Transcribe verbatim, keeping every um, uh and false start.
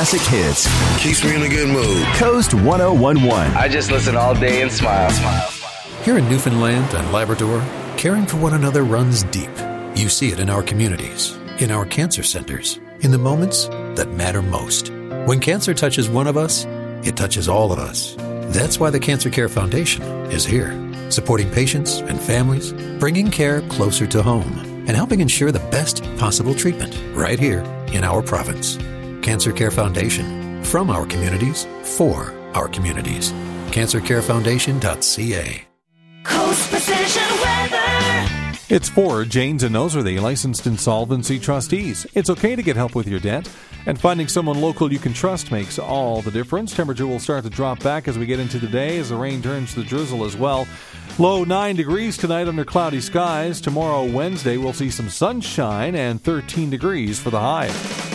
classic hits. Keeps me in a good mood. Coast one oh one one. I just listen all day and smile. Smile, smile. Here in Newfoundland and Labrador, caring for one another runs deep. You see it in our communities, in our cancer centers, in the moments that matter most. When cancer touches one of us, it touches all of us. That's why the Cancer Care Foundation is here, supporting patients and families, bringing care closer to home, and helping ensure the best possible treatment right here in our province. Cancer Care Foundation, from our communities, for our communities. cancer care foundation dot c a. Coast Precision Weather. It's for Janes and Noseworthy, licensed insolvency trustees. It's okay to get help with your debt, and finding someone local you can trust makes all the difference. Temperature will start to drop back as we get into the day, as the rain turns to drizzle as well. Low nine degrees tonight under cloudy skies. Tomorrow, Wednesday, we'll see some sunshine and thirteen degrees for the high.